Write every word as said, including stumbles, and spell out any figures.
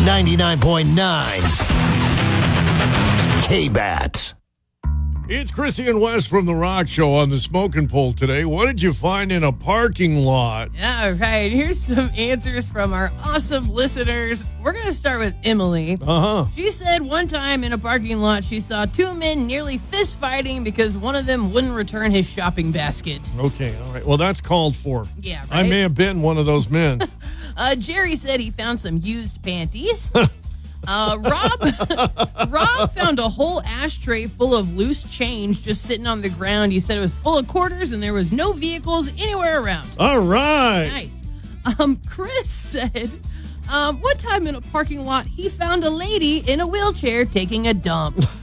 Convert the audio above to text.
ninety-nine point nine K-Bat. It's Chrissy and Wes from The Rock Show on the Smoking Pole today. What did you find in a parking lot? All right, here's some answers from our awesome listeners. We're going to start with Emily. Uh-huh. She said one time in a parking lot, she saw two men nearly fist fighting because one of them wouldn't return his shopping basket. Okay, all right. Well, that's called for. Yeah, right? I may have been one of those men. uh, Jerry said he found some used panties. Uh, Rob Rob found a whole ashtray full of loose change just sitting on the ground. He said it was full of quarters and there was no vehicles anywhere around. All right. Nice. Um, Chris said um, one time in a parking lot, he found a lady in a wheelchair taking a dump.